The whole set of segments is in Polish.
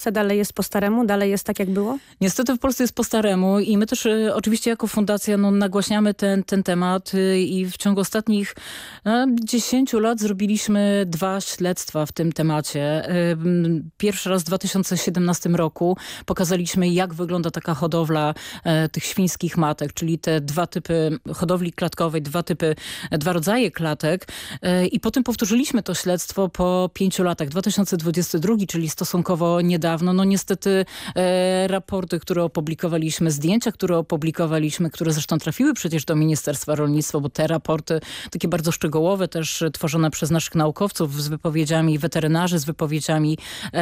Polsce dalej jest po staremu? Dalej jest tak, jak było? Niestety w Polsce jest po staremu i my też oczywiście jako fundacja nagłaśniamy ten temat i w ciągu ostatnich 10 lat zrobiliśmy 2 śledztwa w tym temacie. Pierwszy raz w 2017 roku pokazaliśmy, jak wygląda taka hodowla tych świńskich matek, czyli te 2 typy hodowli klatkowej, 2 rodzaje klatek i potem powtórzyliśmy to śledztwo po 5 latach. 2022, czyli stosunkowo niedawno. No niestety raporty, które opublikowaliśmy, zdjęcia, które opublikowaliśmy, które zresztą trafiły przecież do Ministerstwa Rolnictwa, bo te raporty takie bardzo szczegółowe, też tworzone przez naszych naukowców z wypowiedziami weterynarzy, z wypowiedziami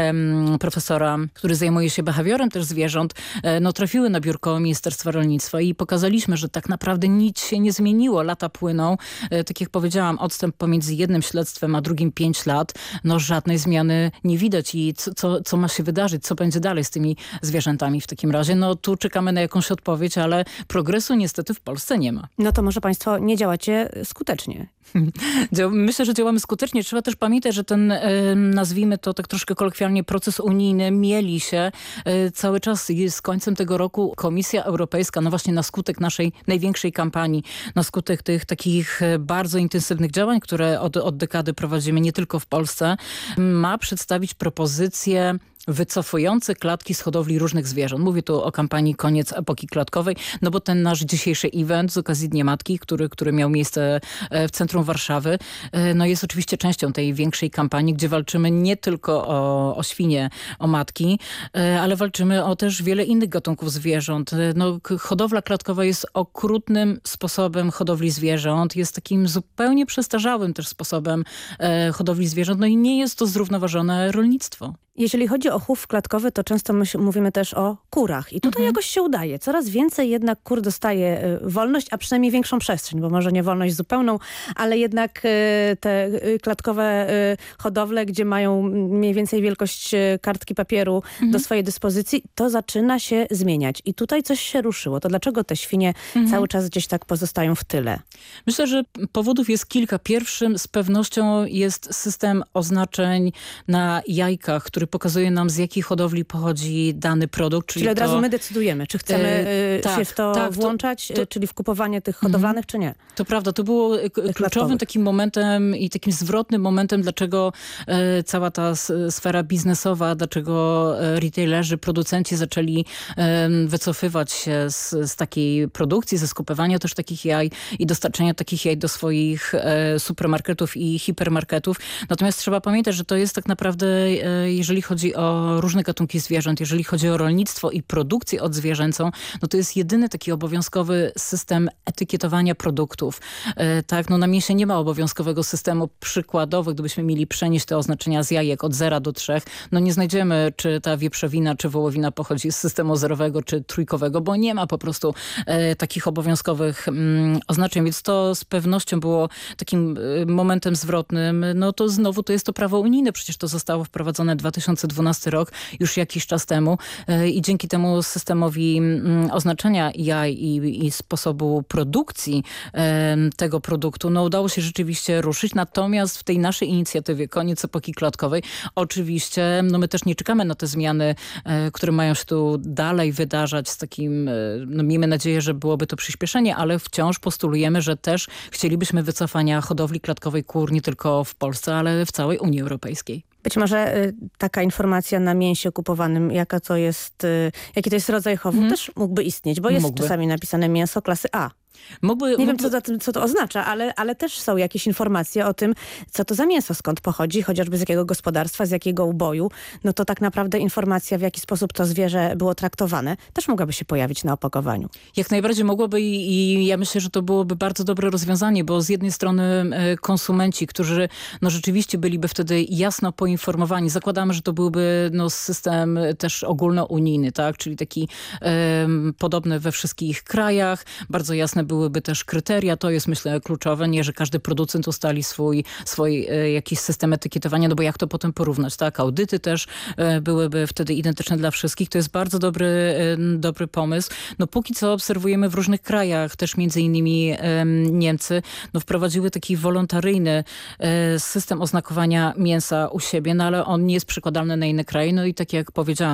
profesora, który zajmuje się behawiorem też zwierząt, no trafiły na biurko Ministerstwa Rolnictwa i pokazaliśmy, że tak naprawdę nic się nie zmieniło. Lata płyną. Tak jak powiedziałam, odstęp pomiędzy jednym śledztwem a drugim 5 lat, no żadnej zmiany nie widać i co ma się wydarzyć, co będzie dalej z tymi zwierzętami w takim razie. No tu czekamy na jakąś odpowiedź, ale progresu niestety w Polsce nie ma. No to może państwo nie działacie skutecznie. Myślę, że działamy skutecznie. Trzeba też pamiętać, że ten, nazwijmy to tak troszkę kolokwialnie, proces unijny mieli się cały czas i z końcem tego roku Komisja Europejska, no właśnie na skutek naszej największej kampanii, na skutek tych takich bardzo intensywnych działań, które od dekady prowadzimy nie tylko w Polsce, ma przedstawić propozycje wycofujące klatki z hodowli różnych zwierząt. Mówię tu o kampanii Koniec epoki klatkowej, no bo ten nasz dzisiejszy event z okazji Dnia Matki, który miał miejsce w centrum Warszawy, no jest oczywiście częścią tej większej kampanii, gdzie walczymy nie tylko o świnie, o matki, ale walczymy o też wiele innych gatunków zwierząt. No, hodowla klatkowa jest okrutnym sposobem hodowli zwierząt, jest takim zupełnie przestarzałym też sposobem hodowli zwierząt, no i nie jest to zrównoważone rolnictwo. Jeżeli chodzi o chów klatkowy, to często mówimy też o kurach. I tutaj jakoś się udaje. Coraz więcej jednak kur dostaje wolność, a przynajmniej większą przestrzeń, bo może nie wolność zupełną, ale jednak te klatkowe hodowle, gdzie mają mniej więcej wielkość kartki papieru do swojej dyspozycji, to zaczyna się zmieniać. I tutaj coś się ruszyło. To dlaczego te świnie cały czas gdzieś tak pozostają w tyle? Myślę, że powodów jest kilka. Pierwszym z pewnością jest system oznaczeń na jajkach, który pokazuje nam, z jakiej hodowli pochodzi dany produkt. Czyli od razu my decydujemy, czy chcemy się w to włączać, czyli w kupowanie tych hodowlanych, czy nie. To prawda, to było kluczowym takim momentem i takim zwrotnym momentem, dlaczego cała ta sfera biznesowa, dlaczego retailerzy, producenci zaczęli wycofywać się z takiej produkcji, ze skupywania też takich jaj i dostarczania takich jaj do swoich supermarketów i hipermarketów. Natomiast trzeba pamiętać, że to jest tak naprawdę, jeżeli chodzi o różne gatunki zwierząt, jeżeli chodzi o rolnictwo i produkcję odzwierzęcą, no to jest jedyny taki obowiązkowy system etykietowania produktów. Tak, no na mięsie nie ma obowiązkowego systemu. Przykładowo, gdybyśmy mieli przenieść te oznaczenia z jajek od 0 do 3, no nie znajdziemy, czy ta wieprzowina, czy wołowina pochodzi z systemu zerowego, czy trójkowego, bo nie ma po prostu takich obowiązkowych oznaczeń, więc to z pewnością było takim momentem zwrotnym. No to znowu to jest to prawo unijne, przecież to zostało wprowadzone 2012 rok, już jakiś czas temu i dzięki temu systemowi oznaczenia jaj i sposobu produkcji tego produktu, no udało się rzeczywiście ruszyć. Natomiast w tej naszej inicjatywie Koniec epoki klatkowej oczywiście, no my też nie czekamy na te zmiany, które mają się tu dalej wydarzać z takim, no miejmy nadzieję, że byłoby to przyspieszenie, ale wciąż postulujemy, że też chcielibyśmy wycofania hodowli klatkowej kur nie tylko w Polsce, ale w całej Unii Europejskiej. Być może taka informacja na mięsie kupowanym, jaki to jest rodzaj chowu, też mógłby istnieć, bo jest czasami napisane mięso klasy A. Nie wiem, co to oznacza, ale też są jakieś informacje o tym, co to za mięso, skąd pochodzi, chociażby z jakiego gospodarstwa, z jakiego uboju. No to tak naprawdę informacja, w jaki sposób to zwierzę było traktowane, też mogłaby się pojawić na opakowaniu. Jak najbardziej mogłoby i ja myślę, że to byłoby bardzo dobre rozwiązanie, bo z jednej strony konsumenci, którzy no rzeczywiście byliby wtedy jasno poinformowani. Zakładamy, że to byłby system też ogólnounijny, tak? Czyli taki podobny we wszystkich krajach, bardzo jasne byłyby też kryteria, to jest myślę kluczowe, nie, że każdy producent ustali swój jakiś system etykietowania, no bo jak to potem porównać, tak? Audyty też byłyby wtedy identyczne dla wszystkich, to jest bardzo dobry pomysł. No póki co obserwujemy w różnych krajach, też między innymi Niemcy, no wprowadziły taki wolontaryjny system oznakowania mięsa u siebie, no ale on nie jest przekładalny na inne kraje, no i tak jak powiedziałam,